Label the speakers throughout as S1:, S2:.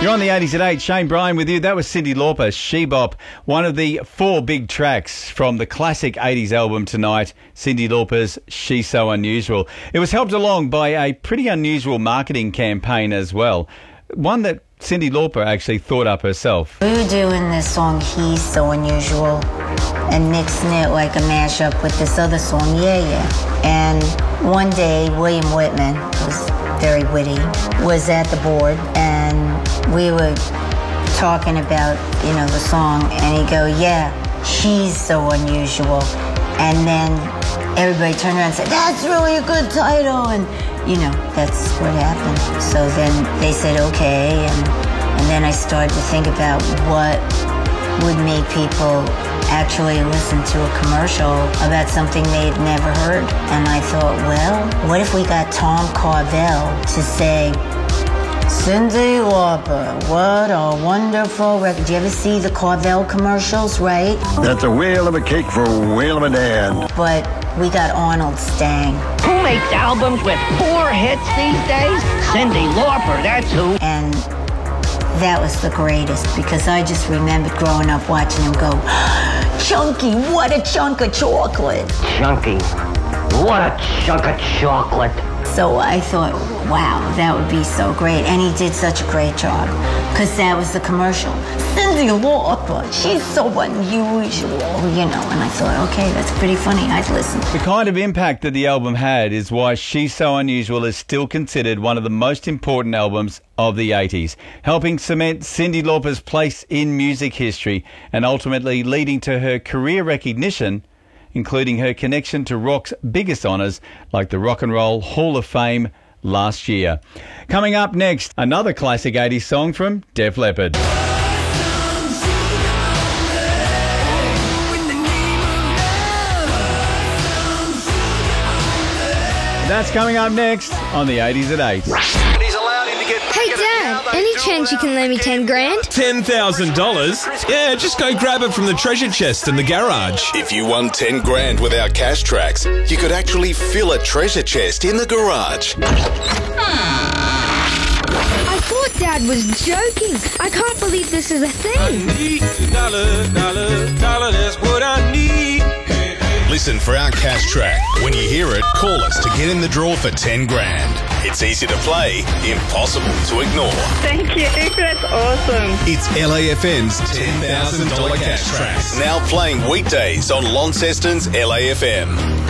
S1: You're on the 80s at 8. Shane Bryan with you. That was Cyndi Lauper, She Bop, one of the 4 big tracks from the classic 80s album tonight, Cyndi Lauper's She's So Unusual. It was helped along by a pretty unusual marketing campaign as well, one that Cyndi Lauper actually thought up herself.
S2: We were doing this song, He's So Unusual, and mixing it like a mashup with this other song, Yeah Yeah. And one day, William Whitman, who's very witty, was at the board, and we were talking about, the song, and he'd go, yeah, she's so unusual. And then everybody turned around and said, that's really a good title, and, that's what happened. So then they said, okay, and then I started to think about what would make people actually listen to a commercial about something they'd never heard. And I thought, well, what if we got Tom Carvel to say, Cyndi Lauper, what a wonderful record. Do you ever see the Carvel commercials, right?
S3: That's a whale of a cake for a whale of a dad.
S2: But we got Arnold Stang.
S4: Who makes albums with 4 hits these days? Cyndi Lauper, that's who.
S2: And that was the greatest, because I just remembered growing up watching him go, Chunky, what a chunk of chocolate.
S4: Chunky, what a chunk of chocolate.
S2: So I thought, wow, that would be so great. And he did such a great job, because that was the commercial. Cyndi Lauper, she's so unusual, and I thought, okay, that's pretty funny. I'd listen.
S1: The kind of impact that the album had is why She's So Unusual is still considered one of the most important albums of the 80s, helping cement Cyndi Lauper's place in music history and ultimately leading to her career recognition, including her connection to rock's biggest honours like the Rock and Roll Hall of Fame last year. Coming up next, another classic 80s song from Def Leppard. That's coming up next on the 80s at 8.
S5: Hey Dad, any chance you can lend me 10 grand?
S6: $10,000? Yeah, just go grab it from the treasure chest in the garage.
S7: If you won 10 grand with our cash tracks, you could actually fill a treasure chest in the garage.
S5: I thought Dad was joking. I can't believe this is a thing.
S6: I need $1, that's what I need.
S7: Listen for our cash track. When you hear it, call us to get in the draw for 10 grand. It's easy to play, impossible to ignore.
S8: Thank you, that's awesome.
S7: It's LAFM's $10,000 cash tracks. Now playing weekdays on Launceston's LAFM.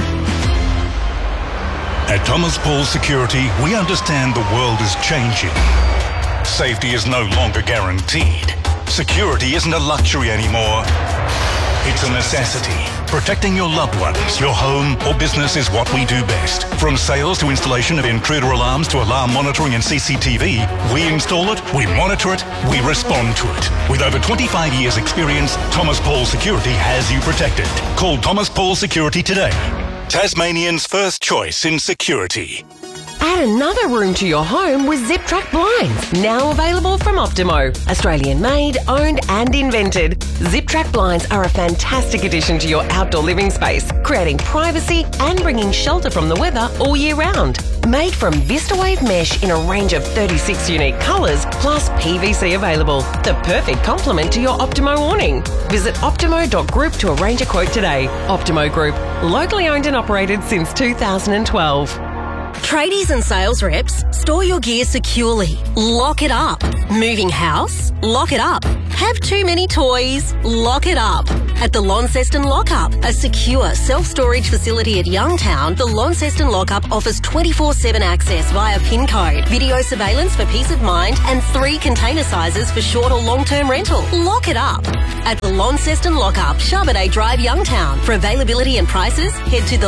S9: At Thomas Paul Security, we understand the world is changing. Safety is no longer guaranteed. Security isn't a luxury anymore. It's a necessity. Protecting your loved ones, your home or business is what we do best. From sales to installation of intruder alarms to alarm monitoring and CCTV, we install it, we monitor it, we respond to it. With over 25 years experience, Thomas Paul Security has you protected. Call Thomas Paul Security today. Tasmanian's first choice in security.
S10: Add another room to your home with Zip Track Blinds, now available from Optimo. Australian made, owned and invented. Zip Track Blinds are a fantastic addition to your outdoor living space, creating privacy and bringing shelter from the weather all year round. Made from VistaWave mesh in a range of 36 unique colours, plus PVC available. The perfect complement to your Optimo awning. Visit optimo.group to arrange a quote today. Optimo Group, locally owned and operated since 2012.
S11: Tradies and sales reps, store your gear securely. Lock it up. Moving house? Lock it up. Have too many toys? Lock it up. At the Launceston Lockup, a secure self-storage facility at Youngtown, the Launceston Lockup offers 24/7 access via PIN code, video surveillance for peace of mind, and 3 container sizes for short or long-term rental. Lock it up. At the Launceston Lockup, Charbonnet Drive, Youngtown. For availability and prices, head to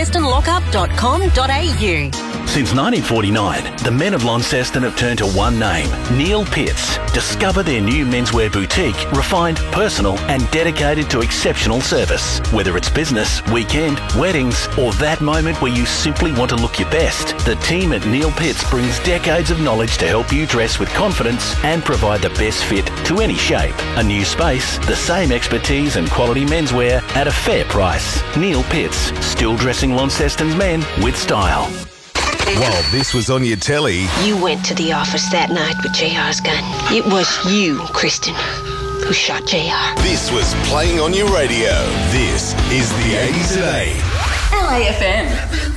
S11: thelauncestonlockup.com.au.
S12: Since 1949, the men of Launceston have turned to one name, Neil Pitts. Discover their new menswear boutique, refined, personal and dedicated to exceptional service. Whether it's business, weekend, weddings or that moment where you simply want to look your best, the team at Neil Pitts brings decades of knowledge to help you dress with confidence and provide the best fit to any shape. A new space, the same expertise and quality menswear at a fair price. Neil Pitts, still dressing Launceston's men with style.
S7: While this was on your telly,
S13: You went to the office that night with JR's gun. It was you, Kristen, who shot JR.
S7: this was playing on your radio. This is the 80s at 8.
S11: LAFM.